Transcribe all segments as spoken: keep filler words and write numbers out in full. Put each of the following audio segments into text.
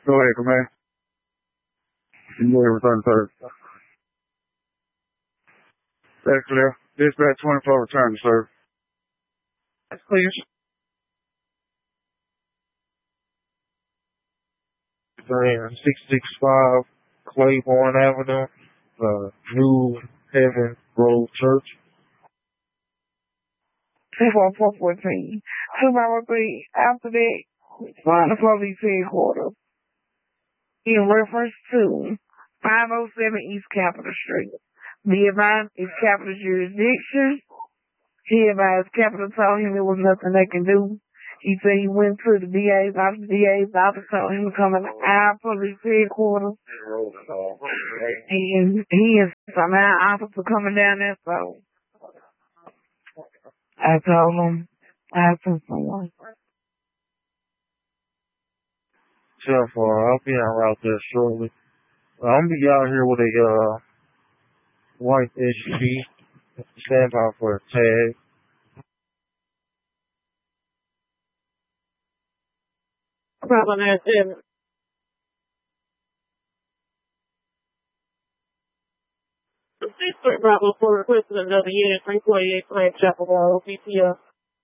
Go ahead, command. You can go ahead and return third. That's clear. Dispatch twenty-four, return to serve. That's clear. six six five Claiborne Avenue, uh, New Heaven Grove Church. two four four fourteen. two five three, after that, find the police headquarters. In reference to five oh seven East Capitol Street. Be advised, it's Capitol jurisdiction. He advised Capitol told him there was nothing they can do. He said he went to the D A's office. The D A's office told him to come in our police headquarters. And he is from our office for coming down there, so I told him I sent someone. Chef, uh, I'll be en route there shortly. Uh, I'm gonna be out here with a uh, white S U V. Stand by for a tag. Problem is, District Bravo for requesting another unit, three forty-eight Pine Chapel Road, B T O.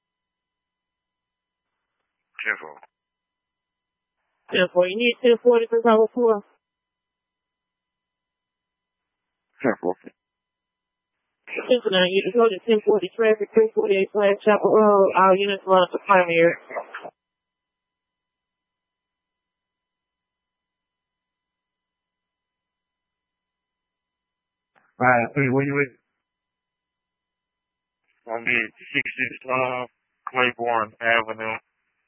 Careful. ten four, you need ten forty for Bravo four. Careful. ten nine, you can go to ten forty traffic, three forty-eight Pine Chapel Road, all units run to primary. Alright, hey, where you at? I'm at six six five Claiborne Avenue.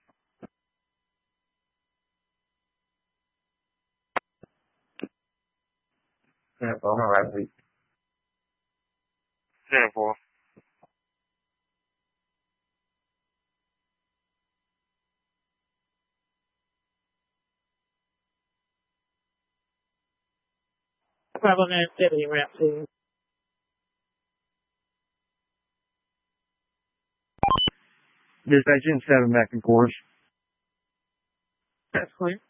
Yeah, I'm alright, wait. ten four. Bravo nine seventy, route two. Dispatch in seven back in course. That's clear.